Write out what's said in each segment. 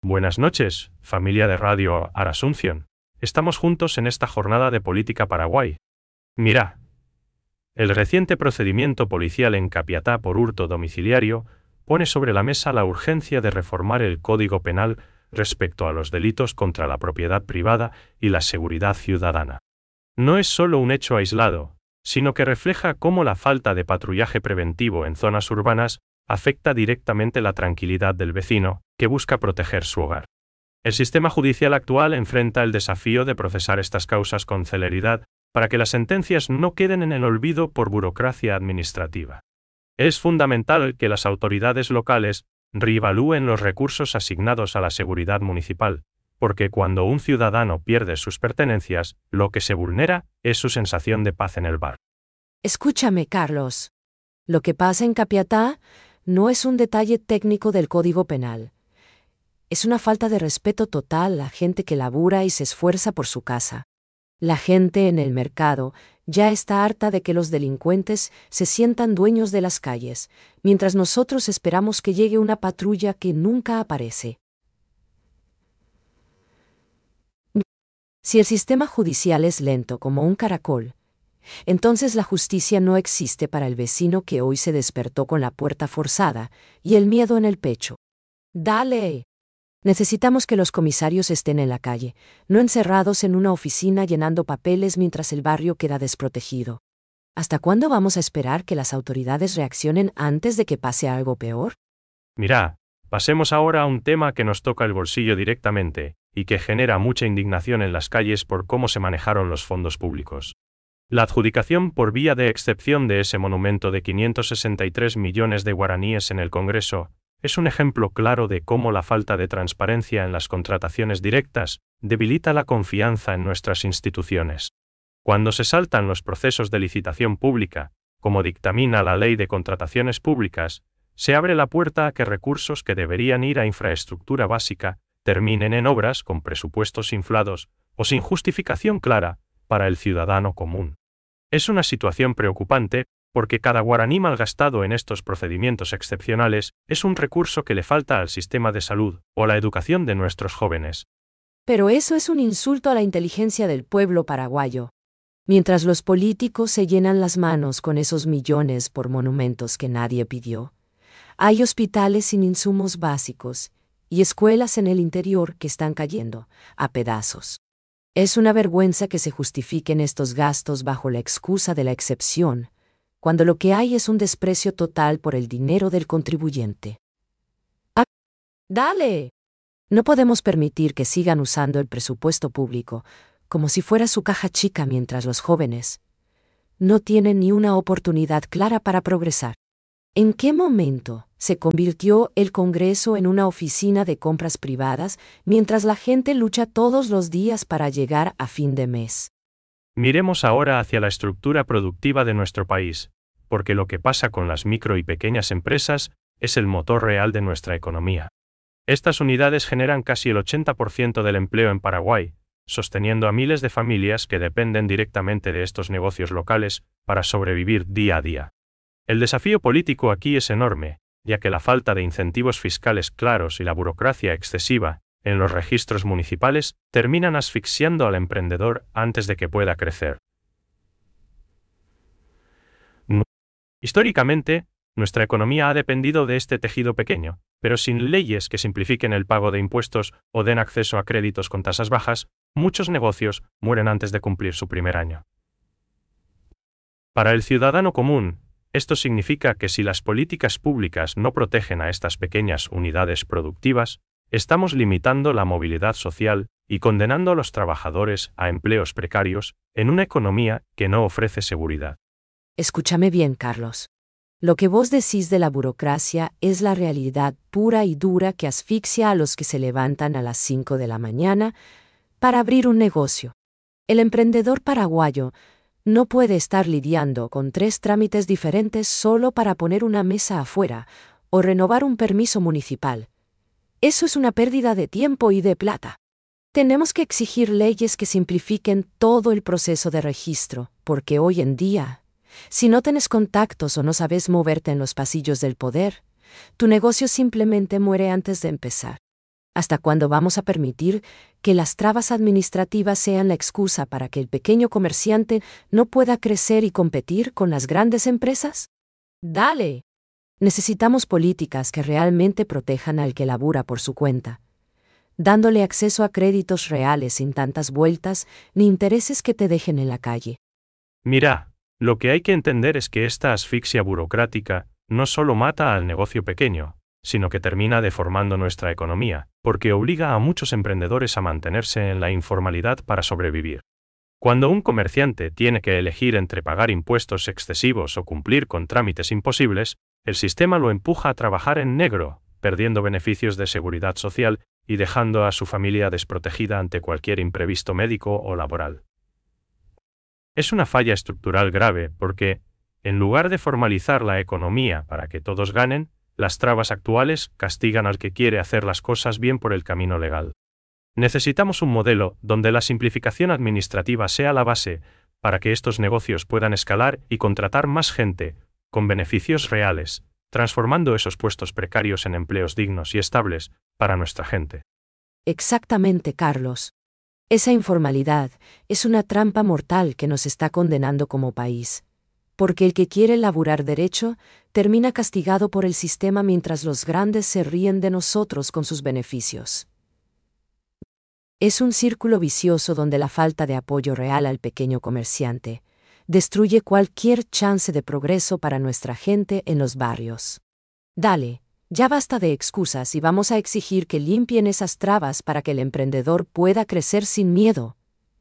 Buenas noches, familia de Radio Arasunción. Estamos juntos en esta jornada de política Paraguay. Mirá, el reciente procedimiento policial en Capiatá por hurto domiciliario pone sobre la mesa la urgencia de reformar el Código Penal respecto a los delitos contra la propiedad privada y la seguridad ciudadana. No es solo un hecho aislado, sino que refleja cómo la falta de patrullaje preventivo en zonas urbanas afecta directamente la tranquilidad del vecino, que busca proteger su hogar. El sistema judicial actual enfrenta el desafío de procesar estas causas con celeridad para que las sentencias no queden en el olvido por burocracia administrativa. Es fundamental que las autoridades locales reevalúen los recursos asignados a la seguridad municipal, porque cuando un ciudadano pierde sus pertenencias, lo que se vulnera es su sensación de paz en el bar. Escúchame, Carlos. Lo que pasa en Capiatá no es un detalle técnico del Código Penal. Es una falta de respeto total a la gente que labura y se esfuerza por su casa. La gente en el mercado ya está harta de que los delincuentes se sientan dueños de las calles, mientras nosotros esperamos que llegue una patrulla que nunca aparece. Si el sistema judicial es lento como un caracol, entonces la justicia no existe para el vecino que hoy se despertó con la puerta forzada y el miedo en el pecho. ¡Dale! Necesitamos que los comisarios estén en la calle, no encerrados en una oficina llenando papeles mientras el barrio queda desprotegido. ¿Hasta cuándo vamos a esperar que las autoridades reaccionen antes de que pase algo peor? Mirá, pasemos ahora a un tema que nos toca el bolsillo directamente y que genera mucha indignación en las calles por cómo se manejaron los fondos públicos. La adjudicación por vía de excepción de ese monumento de 563 millones de guaraníes en el Congreso es un ejemplo claro de cómo la falta de transparencia en las contrataciones directas debilita la confianza en nuestras instituciones. Cuando se saltan los procesos de licitación pública, como dictamina la Ley de Contrataciones Públicas, se abre la puerta a que recursos que deberían ir a infraestructura básica terminen en obras con presupuestos inflados o sin justificación clara para el ciudadano común. Es una situación preocupante porque cada guaraní malgastado en estos procedimientos excepcionales es un recurso que le falta al sistema de salud o la educación de nuestros jóvenes. Pero eso es un insulto a la inteligencia del pueblo paraguayo. Mientras los políticos se llenan las manos con esos millones por monumentos que nadie pidió, hay hospitales sin insumos básicos y escuelas en el interior que están cayendo a pedazos. Es una vergüenza que se justifiquen estos gastos bajo la excusa de la excepción, cuando lo que hay es un desprecio total por el dinero del contribuyente. ¡Ah! ¡Dale! No podemos permitir que sigan usando el presupuesto público como si fuera su caja chica mientras los jóvenes no tienen ni una oportunidad clara para progresar. ¿En qué momento se convirtió el Congreso en una oficina de compras privadas mientras la gente lucha todos los días para llegar a fin de mes? Miremos ahora hacia la estructura productiva de nuestro país, porque lo que pasa con las micro y pequeñas empresas es el motor real de nuestra economía. Estas unidades generan casi el 80% del empleo en Paraguay, sosteniendo a miles de familias que dependen directamente de estos negocios locales para sobrevivir día a día. El desafío político aquí es enorme, ya que la falta de incentivos fiscales claros y la burocracia excesiva en los registros municipales terminan asfixiando al emprendedor antes de que pueda crecer. Históricamente, nuestra economía ha dependido de este tejido pequeño, pero sin leyes que simplifiquen el pago de impuestos o den acceso a créditos con tasas bajas, muchos negocios mueren antes de cumplir su primer año. Para el ciudadano común, esto significa que si las políticas públicas no protegen a estas pequeñas unidades productivas, estamos limitando la movilidad social y condenando a los trabajadores a empleos precarios en una economía que no ofrece seguridad. Escúchame bien, Carlos. Lo que vos decís de la burocracia es la realidad pura y dura que asfixia a los que se levantan a las 5 de la mañana para abrir un negocio. El emprendedor paraguayo no puede estar lidiando con 3 trámites diferentes solo para poner una mesa afuera o renovar un permiso municipal. Eso es una pérdida de tiempo y de plata. Tenemos que exigir leyes que simplifiquen todo el proceso de registro, porque hoy en día, si no tienes contactos o no sabes moverte en los pasillos del poder, tu negocio simplemente muere antes de empezar. ¿Hasta cuándo vamos a permitir que las trabas administrativas sean la excusa para que el pequeño comerciante no pueda crecer y competir con las grandes empresas? ¡Dale! Necesitamos políticas que realmente protejan al que labura por su cuenta, dándole acceso a créditos reales sin tantas vueltas ni intereses que te dejen en la calle. Mira, lo que hay que entender es que esta asfixia burocrática no solo mata al negocio pequeño, sino que termina deformando nuestra economía, porque obliga a muchos emprendedores a mantenerse en la informalidad para sobrevivir. Cuando un comerciante tiene que elegir entre pagar impuestos excesivos o cumplir con trámites imposibles, el sistema lo empuja a trabajar en negro, perdiendo beneficios de seguridad social y dejando a su familia desprotegida ante cualquier imprevisto médico o laboral. Es una falla estructural grave porque, en lugar de formalizar la economía para que todos ganen, las trabas actuales castigan al que quiere hacer las cosas bien por el camino legal. Necesitamos un modelo donde la simplificación administrativa sea la base para que estos negocios puedan escalar y contratar más gente, con beneficios reales, transformando esos puestos precarios en empleos dignos y estables para nuestra gente. Exactamente, Carlos. Esa informalidad es una trampa mortal que nos está condenando como país, porque el que quiere laburar derecho termina castigado por el sistema mientras los grandes se ríen de nosotros con sus beneficios. Es un círculo vicioso donde la falta de apoyo real al pequeño comerciante destruye cualquier chance de progreso para nuestra gente en los barrios. Dale, ya basta de excusas y vamos a exigir que limpien esas trabas para que el emprendedor pueda crecer sin miedo.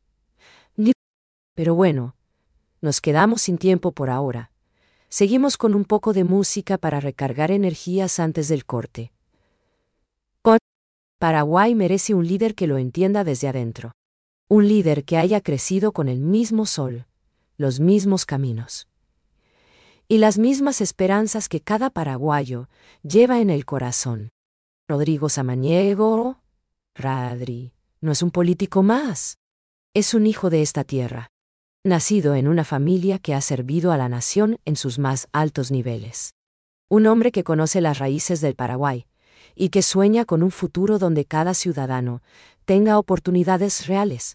Pero bueno, nos quedamos sin tiempo por ahora. Seguimos con un poco de música para recargar energías antes del corte. Paraguay merece un líder que lo entienda desde adentro. Un líder que haya crecido con el mismo sol, los mismos caminos y las mismas esperanzas que cada paraguayo lleva en el corazón. Rodrigo Samaniego, Radri, no es un político más. Es un hijo de esta tierra, nacido en una familia que ha servido a la nación en sus más altos niveles. Un hombre que conoce las raíces del Paraguay y que sueña con un futuro donde cada ciudadano tenga oportunidades reales.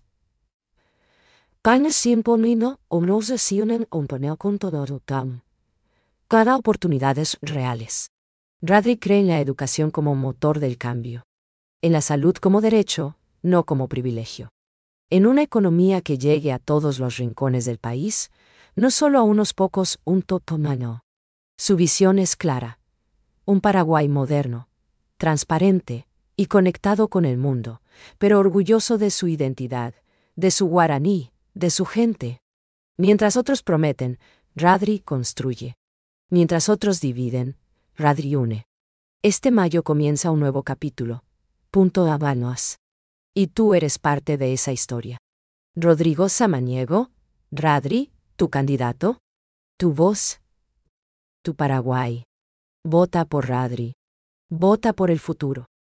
Cada oportunidades reales. Radri cree en la educación como motor del cambio, en la salud como derecho, no como privilegio. En una economía que llegue a todos los rincones del país, no solo a unos pocos, un totomano. Su visión es clara. Un Paraguay moderno, transparente y conectado con el mundo, pero orgulloso de su identidad, de su guaraní, de su gente. Mientras otros prometen, Radri construye. Mientras otros dividen, Radri une. Este mayo comienza un nuevo capítulo. Punto Habanos. Y tú eres parte de esa historia. Rodrigo Samaniego, Radri, tu candidato, tu voz, tu Paraguay. Vota por Radri. Vota por el futuro.